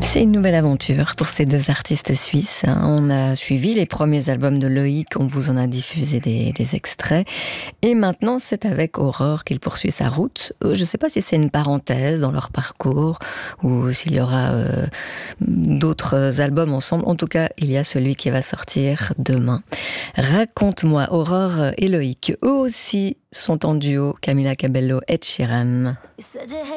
C'est une nouvelle aventure pour ces deux artistes suisses. On a suivi les premiers albums de Loïc, on vous en a diffusé des extraits. Et maintenant, c'est avec Aurore qu'il poursuit sa route. Je ne sais pas si c'est une parenthèse dans leur parcours ou s'il y aura d'autres albums ensemble. En tout cas, il y a celui qui va sortir demain. Raconte-moi, Aurore et Loïc, eux aussi sont en duo, Camila Cabello et Ed Sheeran.